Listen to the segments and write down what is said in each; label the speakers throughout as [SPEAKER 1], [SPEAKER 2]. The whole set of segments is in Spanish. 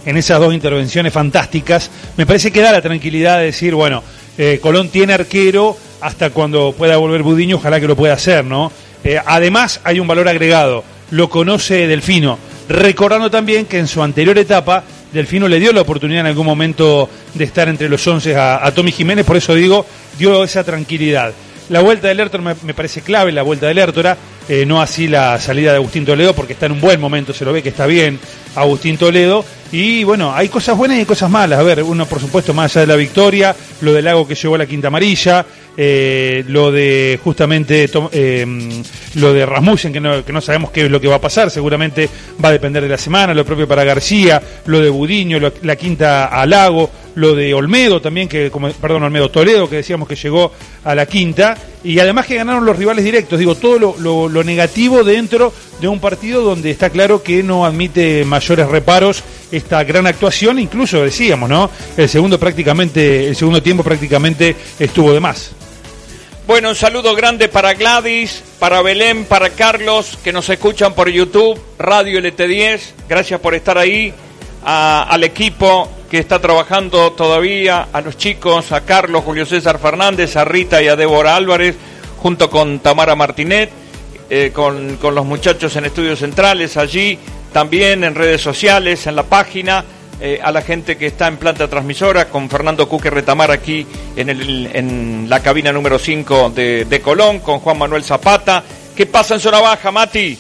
[SPEAKER 1] en esas dos intervenciones fantásticas, me parece que da la tranquilidad de decir, bueno, Colón tiene arquero hasta cuando pueda volver Budiño, ojalá que lo pueda hacer, ¿no? Además, hay un valor agregado, lo conoce Delfino, recordando también que en su anterior etapa, Delfino le dio la oportunidad en algún momento de estar entre los 11 a Tommy Jiménez, por eso digo, dio esa tranquilidad. La vuelta de Lertora me parece clave, la vuelta de Lertora, no así la salida de Agustín Toledo, porque está en un buen momento, se lo ve que está bien Agustín Toledo, y bueno, hay cosas buenas y hay cosas malas. A ver, uno por supuesto más allá de la victoria, lo del Lago que llegó a la quinta amarilla, lo de justamente lo de Rasmussen, que no sabemos qué es lo que va a pasar, seguramente va a depender de la semana, lo propio para García, lo de Budiño, la quinta a Lago, lo de Olmedo también, Olmedo Toledo, que decíamos que llegó a la quinta, y además que ganaron los rivales directos, digo, todo lo negativo dentro de un partido donde está claro que no admite mayores reparos esta gran actuación, incluso decíamos, ¿no? El segundo tiempo prácticamente estuvo de más.
[SPEAKER 2] Bueno, un saludo grande para Gladys, para Belén, para Carlos, que nos escuchan por YouTube, Radio LT10, gracias por estar ahí, al equipo que está trabajando todavía, a los chicos, a Carlos, Julio César Fernández, a Rita y a Débora Álvarez, junto con Tamara Martinet, con los muchachos en Estudios Centrales, allí, también en redes sociales, en la página, a la gente que está en planta transmisora, con Fernando Cuque Retamar aquí en la cabina número 5 de Colón, con Juan Manuel Zapata. ¿Qué pasa en zona baja, Mati?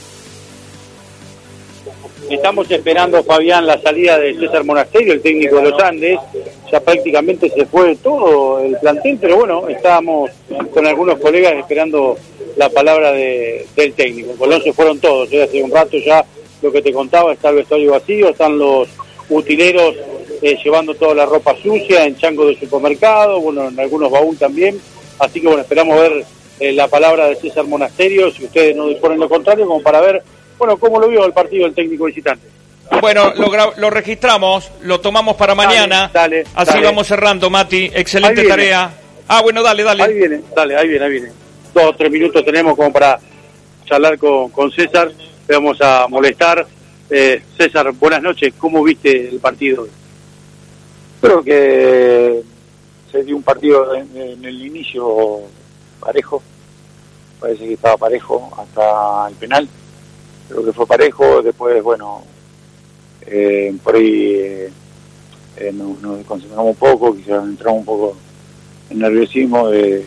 [SPEAKER 3] Estamos esperando, Fabián, la salida de César Monasterio, el técnico de los Andes. Ya prácticamente se fue todo el plantel, pero bueno, estábamos con algunos colegas esperando la palabra del técnico. Colón se fueron todos, hace un rato ya lo que te contaba, está el vestuario vacío, están los utileros llevando toda la ropa sucia en changos de supermercado, bueno, en algunos baúl también. Así que bueno, esperamos ver la palabra de César Monasterio, si ustedes no disponen lo contrario, como para ver, bueno, cómo lo vio el partido del técnico visitante.
[SPEAKER 2] Bueno, lo registramos, lo tomamos para mañana.
[SPEAKER 3] Dale,
[SPEAKER 2] así vamos cerrando, Mati. Excelente tarea. Bueno, dale.
[SPEAKER 3] Ahí viene. 2 o 3 minutos tenemos como para charlar con César. Le vamos a molestar. César, buenas noches. ¿Cómo viste el partido?
[SPEAKER 4] Creo que se dio un partido en el inicio parejo. Parece que estaba parejo hasta el penal. Creo que fue parejo. Después, bueno, por ahí nos desconcentramos un poco, quizás entramos un poco en nerviosismo de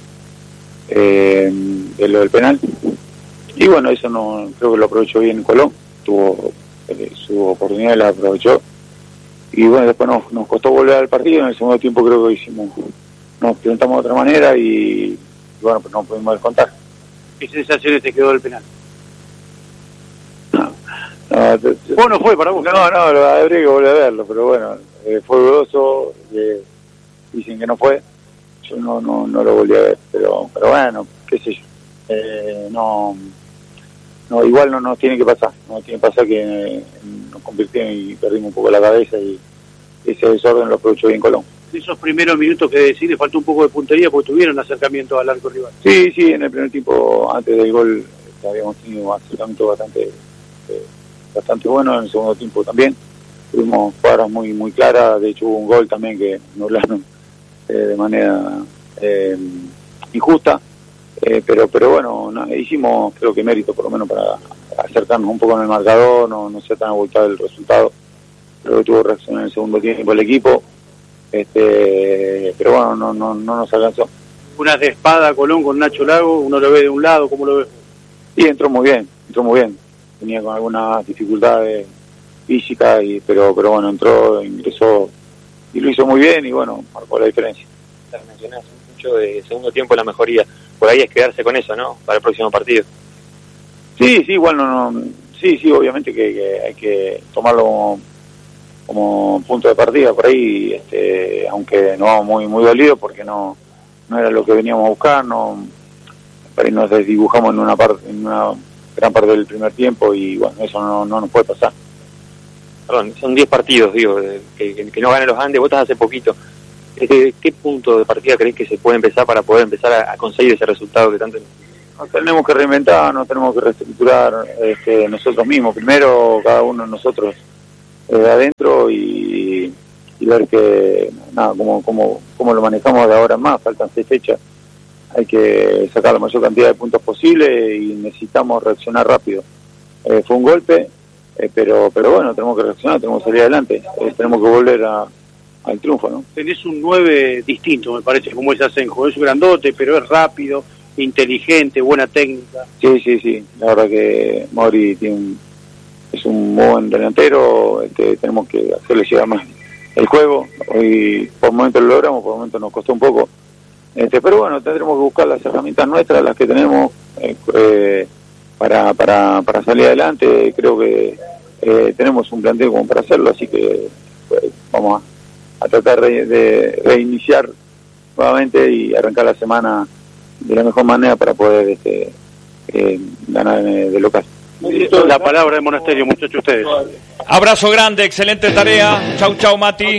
[SPEAKER 4] lo del penal. Y bueno, eso no creo que lo aprovechó bien Colón. Tuvo su oportunidad, la aprovechó. Y bueno, después nos costó volver al partido. En el segundo tiempo creo que nos presentamos de otra manera y bueno, pues no pudimos descontar.
[SPEAKER 3] ¿Qué sensaciones te quedó del penal?
[SPEAKER 4] No fue para vos. No, habría que volver a verlo, pero bueno, fue dudoso, dicen que no fue. Yo no lo volví a ver, pero bueno, qué sé yo. Igual no nos tiene que pasar, que nos convirtieron y perdimos un poco la cabeza y ese desorden lo aprovechó bien Colón.
[SPEAKER 3] Esos primeros minutos que decís, le faltó un poco de puntería porque tuvieron acercamiento al arco rival.
[SPEAKER 4] Sí, en el primer tiempo, antes del gol, habíamos tenido un acercamiento bastante bueno, en el segundo tiempo también. Tuvimos jugadas muy claras, de hecho hubo un gol también que anularon de manera injusta. Pero bueno, hicimos creo que mérito por lo menos para acercarnos un poco en el marcador, no ser tan abultado el resultado. Creo que tuvo reacción en el segundo tiempo el equipo, pero bueno, no nos alcanzó.
[SPEAKER 3] Una de espada Colón con Nacho Lago, uno lo ve de un lado, ¿cómo lo ves?
[SPEAKER 4] Sí, entró muy bien. Tenía con algunas dificultades físicas, pero bueno, ingresó y lo hizo muy bien y bueno, marcó la diferencia.
[SPEAKER 5] Mencionás mucho de segundo tiempo la mejoría. Por ahí es quedarse con eso, ¿no? Para el próximo partido.
[SPEAKER 4] Sí, igual sí, obviamente que hay que tomarlo como punto de partida por ahí, aunque no vamos muy dolidos porque no era lo que veníamos a buscar, por ahí nos desdibujamos en una gran parte del primer tiempo y bueno, eso no nos puede pasar.
[SPEAKER 5] Perdón, son 10 partidos, digo, que no ganan los Andes, vos estás hace poquito. ¿Qué punto de partida crees que se puede empezar para poder empezar a conseguir ese resultado que tanto?
[SPEAKER 4] Nos tenemos que reinventar, nos tenemos que reestructurar nosotros mismos. Primero, cada uno de nosotros adentro y ver que cómo lo manejamos de ahora en más. Faltan 6 fechas, hay que sacar la mayor cantidad de puntos posible y necesitamos reaccionar rápido. Fue un golpe, pero bueno, tenemos que reaccionar, tenemos que salir adelante, tenemos que volver al triunfo, ¿no?
[SPEAKER 3] Tenés un 9 distinto, me parece, como es Asenjo. Es grandote, pero es rápido, inteligente, buena técnica.
[SPEAKER 4] Sí. La verdad que Mauri es un buen delantero. Tenemos que hacerle llegar más el juego. Hoy por momentos lo logramos, por momentos nos costó un poco. Pero bueno, tendremos que buscar las herramientas nuestras, las que tenemos, para salir adelante. Creo que tenemos un planteo como para hacerlo, así que vamos a tratar de reiniciar nuevamente y arrancar la semana de la mejor manera para poder ganar de local.
[SPEAKER 3] La palabra de Monasterio, muchachos, ustedes.
[SPEAKER 2] Abrazo grande, excelente tarea. Chau, Mati.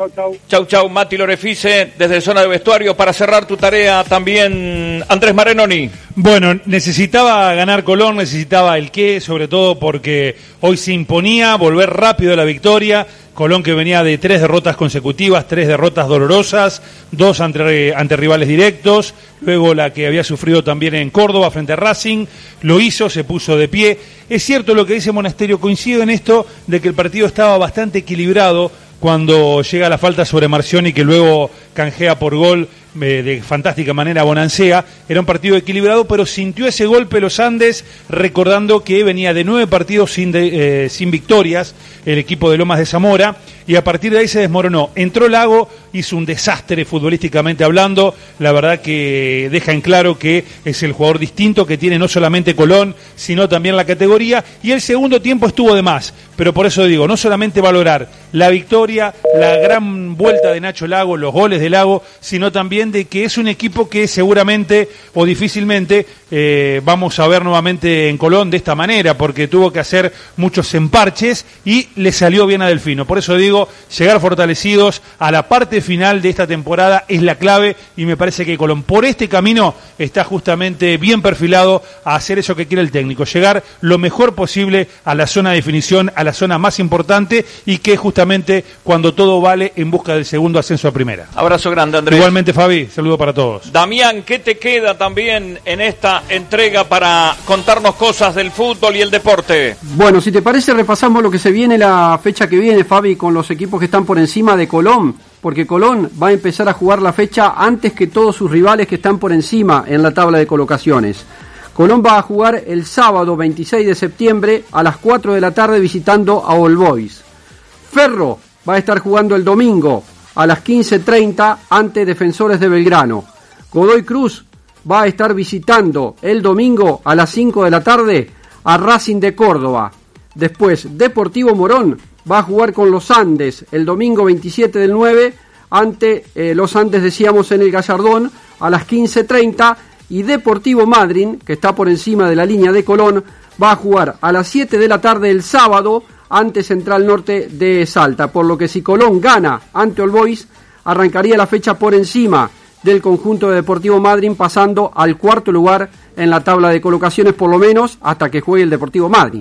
[SPEAKER 2] Chau, Mati Lorefice, desde zona de vestuario. Para cerrar tu tarea también, Andrés Marenoni.
[SPEAKER 1] Bueno, necesitaba ganar Colón, necesitaba el qué, sobre todo porque hoy se imponía volver rápido a la victoria. Colón que venía de 3 derrotas consecutivas, 3 derrotas dolorosas, 2 ante rivales directos, luego la que había sufrido también en Córdoba frente a Racing, lo hizo, se puso de pie. Es cierto lo que dice Monasterio, coincido en esto de que el partido estaba bastante equilibrado cuando llega la falta sobre Marcioni, que luego canjea por gol de fantástica manera Bonancea. Era un partido equilibrado, pero sintió ese golpe los Andes, recordando que venía de 9 partidos sin victorias el equipo de Lomas de Zamora, y a partir de ahí se desmoronó. Entró Lago, hizo un desastre futbolísticamente hablando, la verdad que deja en claro que es el jugador distinto que tiene no solamente Colón, sino también la categoría, y el segundo tiempo estuvo de más, pero por eso digo, no solamente valorar la victoria, la gran vuelta de Nacho Lago, los goles de Lago, sino también de que es un equipo que seguramente o difícilmente vamos a ver nuevamente en Colón de esta manera, porque tuvo que hacer muchos emparches y le salió bien a Delfino. Por eso digo, llegar fortalecidos a la parte final de esta temporada es la clave, y me parece que Colón por este camino está justamente bien perfilado a hacer eso que quiere el técnico, llegar lo mejor posible a la zona de definición, a la zona más importante, y que justamente cuando todo vale en busca del segundo ascenso a primera.
[SPEAKER 2] Abrazo grande, Andrés.
[SPEAKER 1] Igualmente, Fabi, saludo para todos.
[SPEAKER 2] Damián, ¿qué te queda también en esta entrega para contarnos cosas del fútbol y el deporte?
[SPEAKER 6] Bueno, si te parece, repasamos lo que se viene la fecha que viene, Fabi, con los equipos que están por encima de Colón, porque Colón va a empezar a jugar la fecha antes que todos sus rivales que están por encima en la tabla de colocaciones. Colón va a jugar el sábado 26 de septiembre a las 4 de la tarde visitando a All Boys. Ferro va a estar jugando el domingo a las 15:30 ante Defensores de Belgrano. Godoy Cruz va a estar visitando el domingo a las 5 de la tarde a Racing de Córdoba. Después, Deportivo Morón va a jugar con los Andes el domingo 27 del 9 ante los Andes, decíamos, en el Gallardón a las 15:30, y Deportivo Madryn, que está por encima de la línea de Colón, va a jugar a las 7 de la tarde el sábado ante Central Norte de Salta, por lo que si Colón gana ante All Boys, arrancaría la fecha por encima del conjunto de Deportivo Madryn, pasando al 4º lugar en la tabla de colocaciones, por lo menos hasta que juegue el Deportivo Madryn.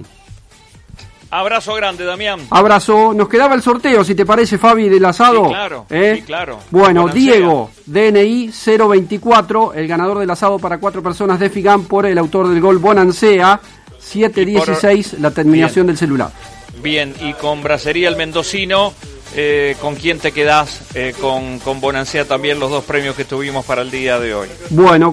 [SPEAKER 2] Abrazo grande, Damián.
[SPEAKER 6] Abrazo. Nos quedaba el sorteo, si te parece, Fabi, del asado.
[SPEAKER 2] Sí, claro. Sí, claro.
[SPEAKER 6] Bueno,
[SPEAKER 2] Bonancea.
[SPEAKER 6] Diego, DNI 024, el ganador del asado para 4 personas de Figam, por el autor del gol Bonancea, 716, la terminación del celular.
[SPEAKER 2] Bien, y con Bracería el Mendocino, ¿con quién te quedás? Con Bonancea también, los 2 premios que tuvimos para el día de hoy.
[SPEAKER 6] Bueno,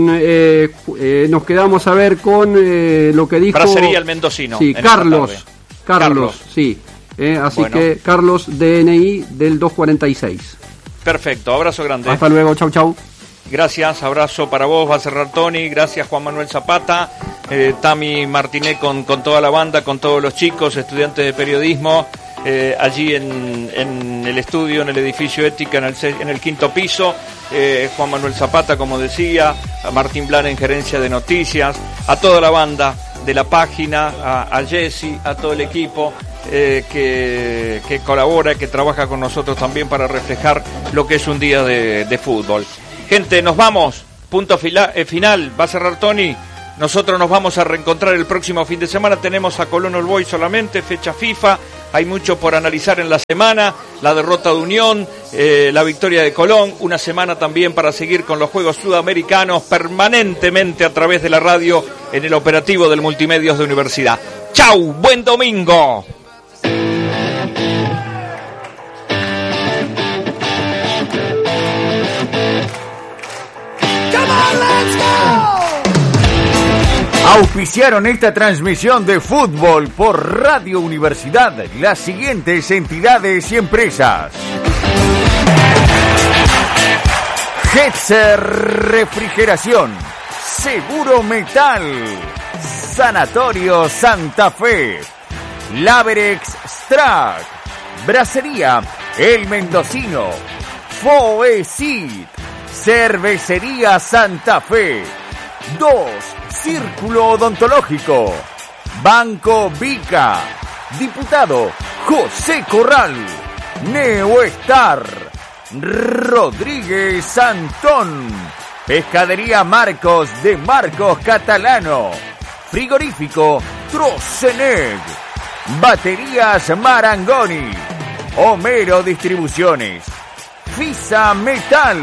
[SPEAKER 6] nos quedamos a ver con lo que dijo...
[SPEAKER 2] Bracería el Mendocino.
[SPEAKER 6] Sí, Carlos, sí. Así bueno, que Carlos, DNI del 246.
[SPEAKER 2] Perfecto, abrazo grande.
[SPEAKER 6] Hasta luego, chau.
[SPEAKER 2] Gracias, abrazo para vos, va a cerrar Tony, gracias Juan Manuel Zapata, Tami Martinet con toda la banda, con todos los chicos, estudiantes de periodismo, allí en el estudio, en el edificio Ética, en el 5º piso, Juan Manuel Zapata, como decía, a Martín Blan en gerencia de noticias, a toda la banda de la página, a Jessy, a todo el equipo que colabora, que trabaja con nosotros también para reflejar lo que es un día de fútbol. Gente, nos vamos, punto final, va a cerrar Tony. Nosotros nos vamos a reencontrar el próximo fin de semana. Tenemos a Colón All Boys solamente, fecha FIFA. hay mucho por analizar en la semana, la derrota de Unión, la victoria de Colón, una semana también para seguir con los Juegos Sudamericanos permanentemente a través de la radio en el operativo del Multimedios de Universidad. ¡Chau! ¡Buen domingo!
[SPEAKER 7] Auspiciaron esta transmisión de fútbol por Radio Universidad las siguientes entidades y empresas: Hetzer Refrigeración, Seguro Metal, Sanatorio Santa Fe, Laverex Strack, Bracería El Mendocino, Foesit, Cervecería Santa Fe, 2 Círculo Odontológico, Banco Vica, Diputado José Corral, Neoestar, Rodríguez Santón, Pescadería Marcos de Marcos Catalano, Frigorífico Troceneg, Baterías Marangoni, Homero Distribuciones, Fisa Metal,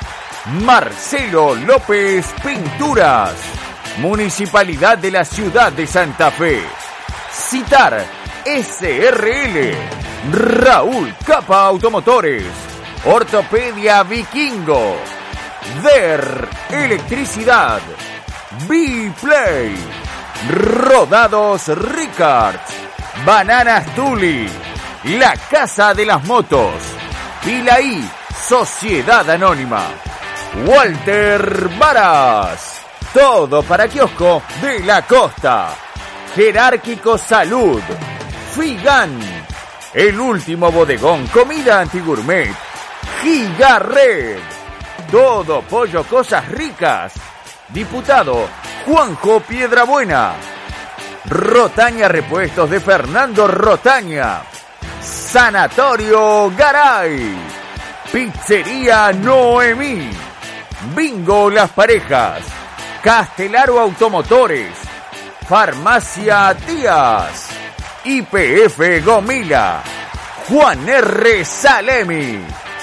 [SPEAKER 7] Marcelo López Pinturas, Municipalidad de la Ciudad de Santa Fe, Citar SRL, Raúl Capa Automotores, Ortopedia Vikingo, DER Electricidad, B-Play, Rodados Ricard, Bananas Tuli, La Casa de las Motos, Pilaí Sociedad Anónima, Walter Varas, todo para kiosco de la costa, Jerárquico Salud, Figan, El Último Bodegón Comida Antigourmet, Gigarred, todo pollo cosas ricas, Diputado Juanjo Piedrabuena, Rotaña Repuestos de Fernando Rotaña, Sanatorio Garay, Pizzería Noemí, Bingo Las Parejas, Castelaro Automotores, Farmacia Díaz, IPF Gomila, Juan R. Salemi,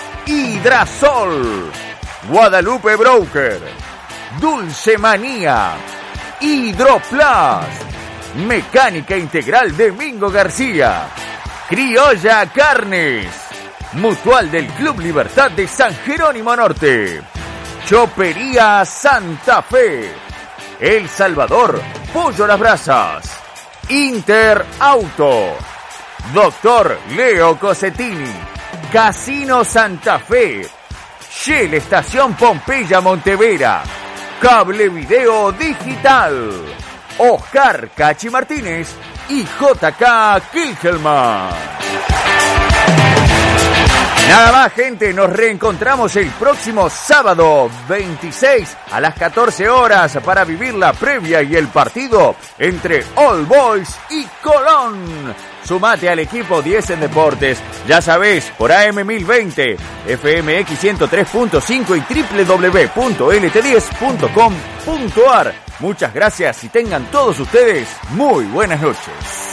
[SPEAKER 7] Hidrasol, Guadalupe Broker, Dulce Manía, Hidroplast, Mecánica Integral de Mingo García, Criolla Carnes, Mutual del Club Libertad de San Jerónimo Norte, Chopería Santa Fe, El Salvador Pollo Las Brasas, Inter Auto, Doctor Leo Cosetini, Casino Santa Fe, Shell Estación Pompeya Montevera, Cable Video Digital, Oscar Cachi Martínez y JK Kilgelman. Nada más, gente, nos reencontramos el próximo sábado 26 a las 14 horas para vivir la previa y el partido entre All Boys y Colón. Sumate al equipo 10 en Deportes, ya sabés, por AM 1020, FMX 103.5 y www.lt10.com.ar. Muchas gracias y tengan todos ustedes muy buenas noches.